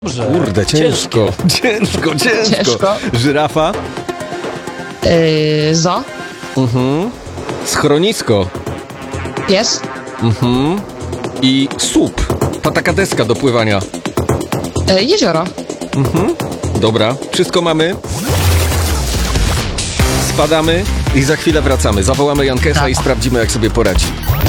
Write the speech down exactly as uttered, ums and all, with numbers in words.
Dobrze. Kurde, ciężko. Ciężko, ciężko. Ciężko. Żyrafa. Yy, zo. Mhm. Schronisko. Pies. Mhm. I słup. Ta taka deska do pływania. Yy, jezioro. Mhm. Dobra, wszystko mamy. Spadamy i za chwilę wracamy. Zawołamy Jankesa Tak. i sprawdzimy, jak sobie poradzi.